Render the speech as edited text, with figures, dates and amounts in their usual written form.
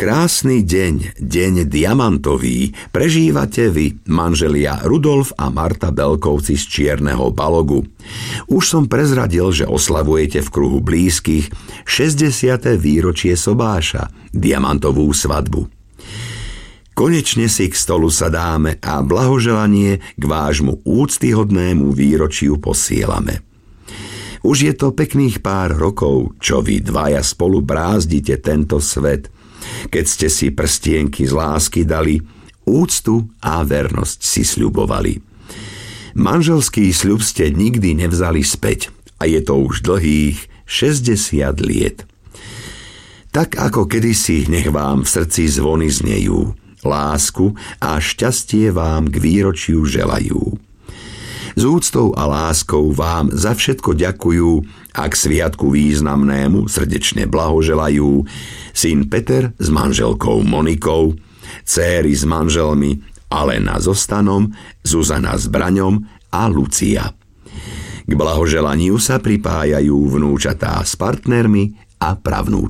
Krásny deň, deň diamantový, prežívate vy, manželia Rudolf a Marta Belkovci z Čierneho Balogu. Už som prezradil, že oslavujete v kruhu blízkych 60. výročie sobáša, diamantovú svadbu. Konečne si k stolu sadáme a blahoželanie k vášmu úctyhodnému výročiu posielame. Už je to pekných pár rokov, čo vy dvaja spolu brázdite tento svet, keď ste si prstienky z lásky dali, úctu a vernosť si sľubovali. Manželský sľub ste nikdy nevzali späť a je to už dlhých 60 liet. Tak ako kedysi, nech vám v srdci zvony znejú, lásku a šťastie vám k výročiu želajú. S úctou a láskou vám za všetko ďakujú a k sviatku významnému srdečne blahoželajú syn Peter s manželkou Monikou, céry s manželmi Alena so Stanom, Zuzana s Braňom a Lucia. K blahoželaniu sa pripájajú vnúčatá s partnermi a pravnúčatá.